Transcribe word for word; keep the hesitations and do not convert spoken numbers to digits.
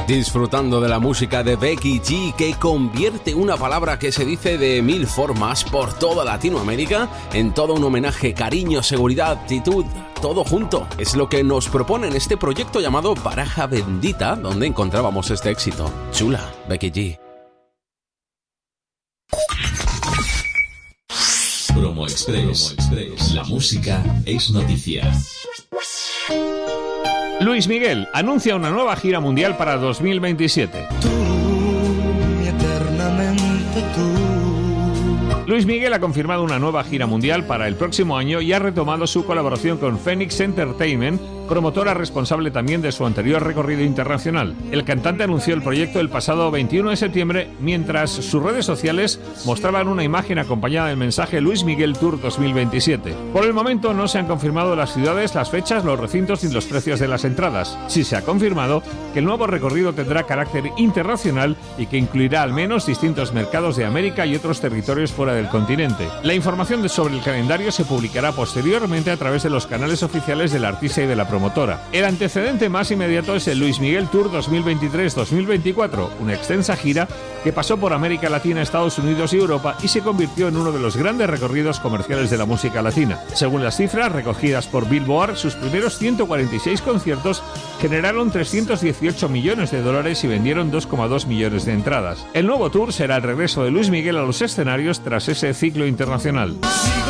Disfrutando de la música de Becky G, que convierte una palabra que se dice de mil formas por toda Latinoamérica en todo un homenaje, cariño, seguridad, actitud, todo junto. Es lo que nos propone en este proyecto llamado Baraja Bendita, donde encontrábamos este éxito. Chula, Becky G. Promo Express. Promo Express. La música es noticia. Luis Miguel anuncia una nueva gira mundial para dos mil veintisiete. Tú, eternamente tú. Luis Miguel ha confirmado una nueva gira mundial para el próximo año y ha retomado su colaboración con Phoenix Entertainment, promotora responsable también de su anterior recorrido internacional. El cantante anunció el proyecto el pasado veintiuno de septiembre, mientras sus redes sociales mostraban una imagen acompañada del mensaje Luis Miguel Tour dos mil veintisiete. Por el momento no se han confirmado las ciudades, las fechas, los recintos ni los precios de las entradas. Sí se ha confirmado que el nuevo recorrido tendrá carácter internacional y que incluirá al menos distintos mercados de América y otros territorios fuera del continente. La información sobre el calendario se publicará posteriormente a través de los canales oficiales del artista y de la promotora. El antecedente más inmediato es el Luis Miguel Tour dos mil veintitrés dos mil veinticuatro, una extensa gira que pasó por América Latina, Estados Unidos y Europa y se convirtió en uno de los grandes recorridos comerciales de la música latina. Según las cifras recogidas por Billboard, sus primeros ciento cuarenta y seis conciertos generaron trescientos dieciocho millones de dólares y vendieron dos coma dos millones de entradas. El nuevo tour será el regreso de Luis Miguel a los escenarios tras ese ciclo internacional. Sigo